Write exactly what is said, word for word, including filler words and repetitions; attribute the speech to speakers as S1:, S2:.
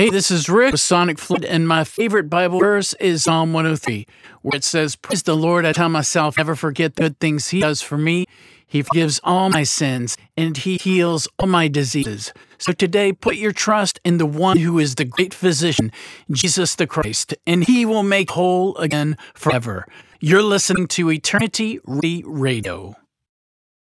S1: Hey, this is Rick with Sonic Flood, and my favorite Bible verse is Psalm one oh three, where it says, "Praise the Lord, I tell myself, never forget the good things He does for me. He forgives all my sins, and He heals all my diseases." So today, put your trust in the one who is the great physician, Jesus the Christ, and He will make whole again forever. You're listening to Eternity Radio.